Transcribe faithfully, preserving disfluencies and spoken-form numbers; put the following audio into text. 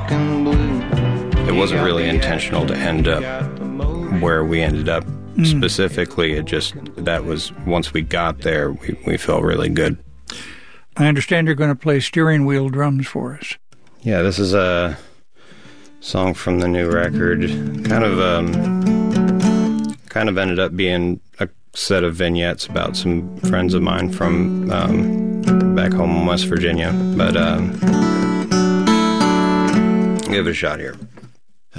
and blue. It wasn't really intentional to end up where we ended up mm. specifically. It just, that was, once we got there, we, we felt really good. I understand you're going to play steering wheel drums for us. Yeah, this is a song from the new record. Kind of, um, kind of ended up being a set of vignettes about some friends of mine from um, back home in West Virginia. But um, give it a shot here.